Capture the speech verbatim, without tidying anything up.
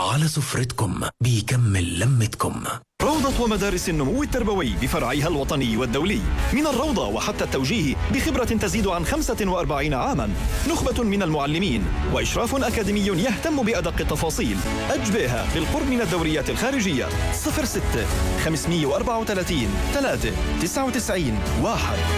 على سفرتكم بيكمل لمتكم. روضة ومدارس النمو التربوي بفرعيها الوطني والدولي، من الروضة وحتى التوجيه بخبرة تزيد عن خمسة وأربعين عاما، نخبة من المعلمين وإشراف أكاديمي يهتم بأدق التفاصيل. أجبيها بالقرب من الدوريات الخارجية. صفر ستة خمسمئة وأربعة وثلاثين ثلاثة تسعة وتسعين واحد.